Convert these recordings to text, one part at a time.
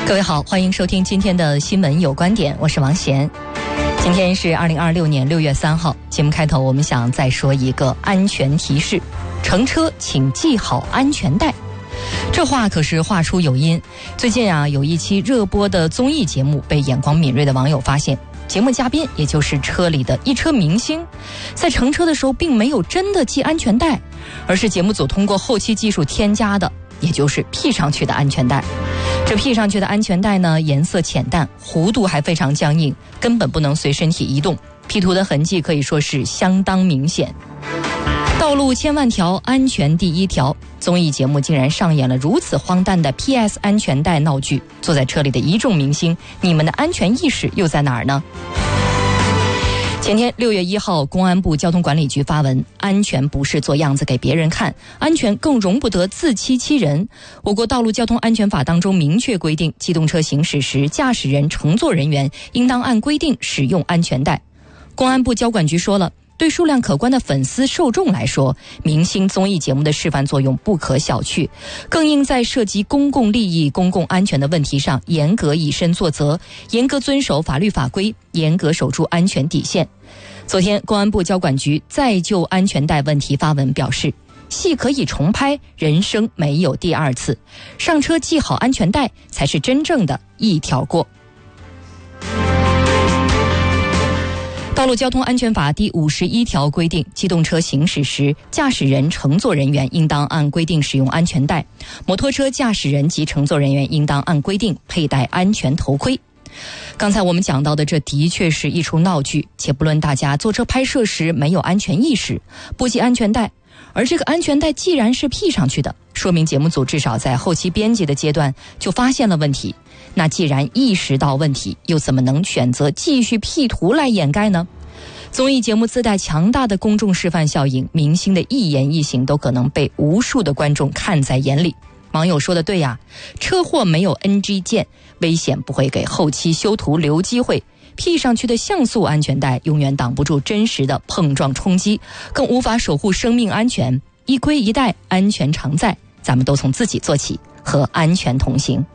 各位好，欢迎收听今天的新闻有观点，我是王贤。今天是2026年6月3号，节目开头我们想再说一个安全提示：乘车请系好安全带。这话可是话出有因。最近有一期热播的综艺节目被眼光敏锐的网友发现，节目嘉宾也就是车里的一车明星，在乘车的时候并没有真的系安全带，而是节目组通过后期技术添加的，也就是P上去的安全带。这P上去的安全带呢，颜色浅淡，弧度还非常僵硬，根本不能随身体移动，P图的痕迹可以说是相当明显。道路千万条，安全第一条。综艺节目竟然上演了如此荒诞的 PS 安全带闹剧。坐在车里的一众明星，你们的安全意识又在哪儿呢？前天6月1号，公安部交通管理局发文，安全不是做样子给别人看，安全更容不得自欺欺人。我国道路交通安全法当中明确规定，机动车行驶时，驾驶人、乘坐人员应当按规定使用安全带。公安部交管局说了，对数量可观的粉丝受众来说，明星综艺节目的示范作用不可小觑，更应在涉及公共利益、公共安全的问题上严格以身作则，严格遵守法律法规，严格守住安全底线。昨天，公安部交管局再就安全带问题发文表示，戏可以重拍，人生没有第二次，上车系好安全带才是真正的一条过。道路交通安全法第51条规定，机动车行驶时，驾驶人、乘坐人员应当按规定使用安全带；摩托车驾驶人及乘坐人员应当按规定佩戴安全头盔。刚才我们讲到的，这的确是一出闹剧，且不论大家坐车拍摄时没有安全意识，不系安全带，而这个安全带既然是P上去的，说明节目组至少在后期编辑的阶段就发现了问题。那既然意识到问题，又怎么能选择继续P图来掩盖呢？综艺节目自带强大的公众示范效应，明星的一言一行都可能被无数的观众看在眼里。网友说的对呀，车祸没有 NG 键，危险不会给后期修图留机会。P上去的像素安全带永远挡不住真实的碰撞冲击，更无法守护生命安全。一盔一带，安全常在，咱们都从自己做起，和安全同行。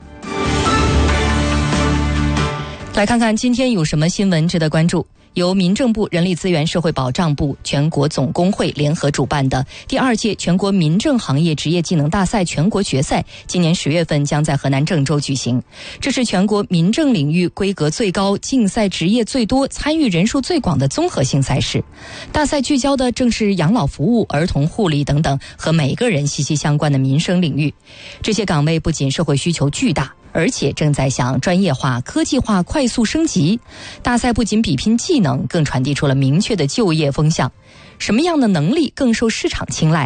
来看看今天有什么新闻值得关注。由民政部、人力资源社会保障部、全国总工会联合主办的第2届全国民政行业职业技能大赛全国决赛，今年10月份将在河南郑州举行。这是全国民政领域规格最高、竞赛职业最多、参与人数最广的综合性赛事。大赛聚焦的正是养老服务、儿童护理等等和每个人息息相关的民生领域。这些岗位不仅社会需求巨大，而且正在向专业化、科技化快速升级。大赛不仅比拼技能，更传递出了明确的就业风向。什么样的能力更受市场青睐？